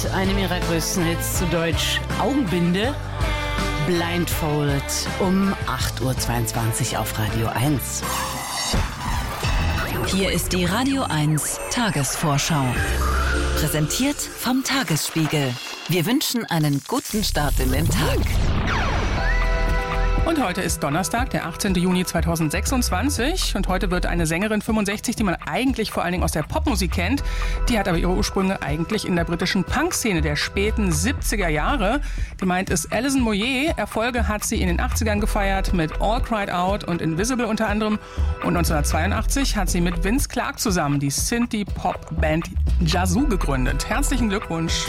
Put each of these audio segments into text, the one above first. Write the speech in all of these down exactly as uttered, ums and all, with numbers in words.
Einem ihrer größten Hits, zu Deutsch Augenbinde, Blindfolded, um acht Uhr zweiundzwanzig auf Radio eins. Hier ist die Radio eins Tagesvorschau. Präsentiert vom Tagesspiegel. Wir wünschen einen guten Start in den Tag. Und heute ist Donnerstag, der achtzehnten Juni zweitausendsechsundzwanzig. Und heute wird eine Sängerin fünfundsechzig, die man eigentlich vor allen Dingen aus der Popmusik kennt. Die hat aber ihre Ursprünge eigentlich in der britischen Punkszene der späten siebziger Jahre. Gemeint ist Alison Moyet. Erfolge hat sie in den achtzigern gefeiert mit All Cried Out und Invisible unter anderem. Und neunzehnhundertzweiundachtzig hat sie mit Vince Clarke zusammen die Synthie-Pop-Band Yazoo gegründet. Herzlichen Glückwunsch.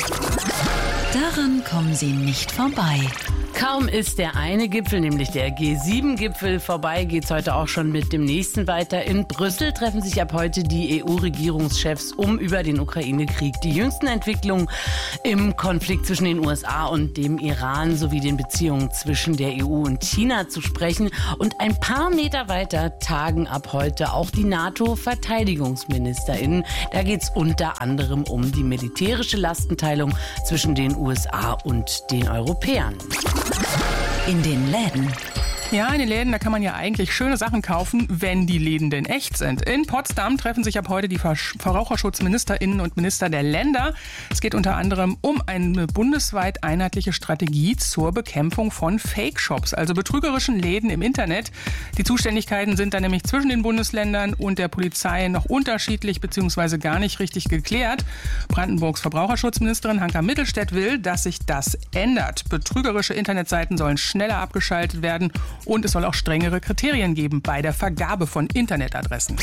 Daran kommen Sie nicht vorbei. Kaum ist der eine Gipfel, nämlich der G sieben Gipfel, vorbei, geht's heute auch schon mit dem nächsten weiter. In Brüssel treffen sich ab heute die E U-Regierungschefs, um über den Ukraine-Krieg, die jüngsten Entwicklungen im Konflikt zwischen den U S A und dem Iran sowie den Beziehungen zwischen der E U und China zu sprechen. Und ein paar Meter weiter tagen ab heute auch die NATO-VerteidigungsministerInnen. Da geht's unter anderem um die militärische Lastenteilung zwischen den U S A und den Europäern. In den Läden. Ja, in den Läden, da kann man ja eigentlich schöne Sachen kaufen, wenn die Läden denn echt sind. In Potsdam treffen sich ab heute die VerbraucherschutzministerInnen und Minister der Länder. Es geht unter anderem um eine bundesweit einheitliche Strategie zur Bekämpfung von Fake-Shops, also betrügerischen Läden im Internet. Die Zuständigkeiten sind dann nämlich zwischen den Bundesländern und der Polizei noch unterschiedlich bzw. gar nicht richtig geklärt. Brandenburgs Verbraucherschutzministerin Hanka Mittelstädt will, dass sich das ändert. Betrügerische Internetseiten sollen schneller abgeschaltet werden. Und es soll auch strengere Kriterien geben bei der Vergabe von Internetadressen.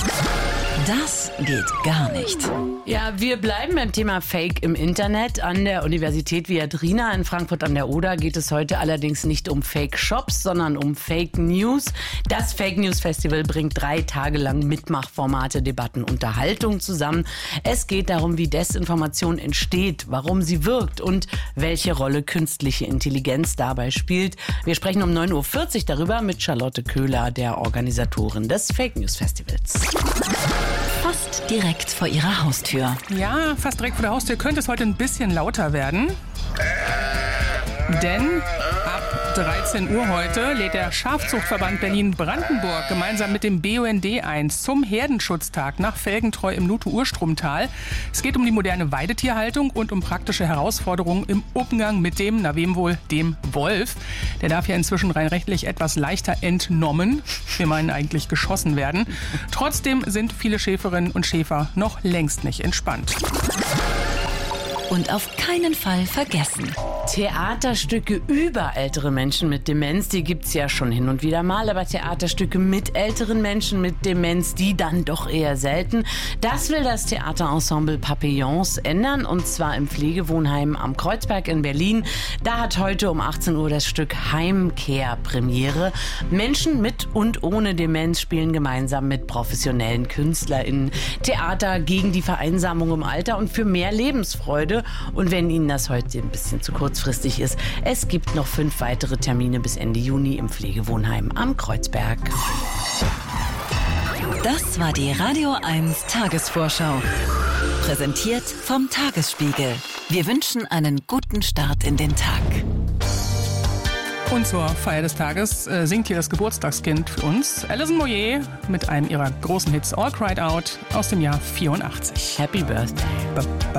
Das geht gar nicht. Ja, wir bleiben beim Thema Fake im Internet. An der Universität Viadrina in Frankfurt an der Oder geht es heute allerdings nicht um Fake-Shops, sondern um Fake News. Das Fake News Festival bringt drei Tage lang Mitmachformate, Debatten, Unterhaltung zusammen. Es geht darum, wie Desinformation entsteht, warum sie wirkt und welche Rolle künstliche Intelligenz dabei spielt. Wir sprechen um neun Uhr vierzig darüber mit Charlotte Köhler, der Organisatorin des Fake News Festivals. Fast direkt vor Ihrer Haustür. Ja, fast direkt vor der Haustür könnte es heute ein bisschen lauter werden. Denn ab dreizehn Uhr heute lädt der Schafzuchtverband Berlin-Brandenburg gemeinsam mit dem B U N D ein zum Herdenschutztag nach Felgentreu im Lutow-Urstromtal. Es geht um die moderne Weidetierhaltung und um praktische Herausforderungen im Umgang mit dem, na wem wohl, dem Wolf. Der darf ja inzwischen rein rechtlich etwas leichter entnommen. Wir meinen eigentlich geschossen werden. Trotzdem sind viele Schäferinnen und Schäfer noch längst nicht entspannt. Und auf keinen Fall vergessen. Theaterstücke über ältere Menschen mit Demenz, die gibt's ja schon hin und wieder mal, aber Theaterstücke mit älteren Menschen mit Demenz, die dann doch eher selten. Das will das Theaterensemble Papillons ändern, und zwar im Pflegewohnheim am Kreuzberg in Berlin. Da hat heute um achtzehn Uhr das Stück Heimkehr Premiere. Menschen mit und ohne Demenz spielen gemeinsam mit professionellen KünstlerInnen Theater gegen die Vereinsamung im Alter und für mehr Lebensfreude. Und wenn Ihnen das heute ein bisschen zu kurzfristig ist, es gibt noch fünf weitere Termine bis Ende Juni im Pflegewohnheim am Kreuzberg. Das war die Radio eins Tagesvorschau. Präsentiert vom Tagesspiegel. Wir wünschen einen guten Start in den Tag. Und zur Feier des Tages äh, singt hier das Geburtstagskind für uns, Alison Moyet, mit einem ihrer großen Hits All Cried Out aus dem Jahr vierundachtzig. Happy Birthday. B- b-